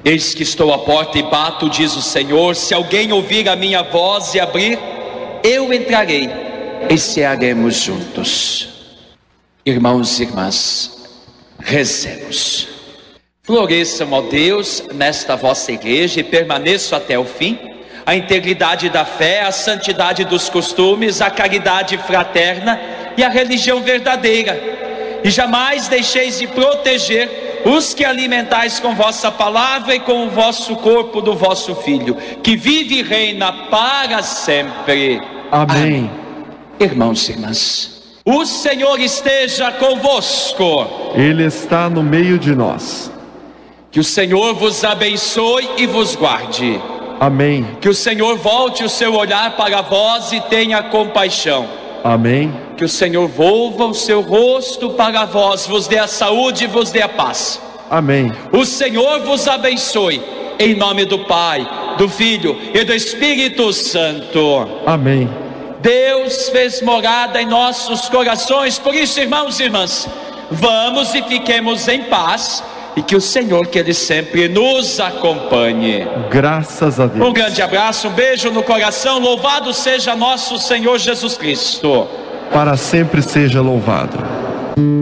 Eis que estou à porta e bato, diz o Senhor. Se alguém ouvir a minha voz e abrir, eu entrarei e cearemos juntos. Irmãos e irmãs, rezemos. Floresçam, ó Deus, nesta vossa igreja e permaneçam até o fim a integridade da fé, a santidade dos costumes, a caridade fraterna e a religião verdadeira. E jamais deixeis de proteger os que alimentais com vossa palavra e com o vosso corpo do vosso Filho, que vive e reina para sempre. Amém. Irmãos e irmãs, o Senhor esteja convosco. Ele está no meio de nós. Que o Senhor vos abençoe e vos guarde. Amém. Que o Senhor volte o seu olhar para vós e tenha compaixão. Amém. Que o Senhor volva o seu rosto para vós, vos dê a saúde e vos dê a paz. Amém. O Senhor vos abençoe, em nome do Pai, do Filho e do Espírito Santo. Amém. Deus fez morada em nossos corações, por isso, irmãos e irmãs, vamos e fiquemos em paz, e que o Senhor, que Ele sempre nos acompanhe. Graças a Deus. Um grande abraço, um beijo no coração. Louvado seja nosso Senhor Jesus Cristo. Para sempre seja louvado.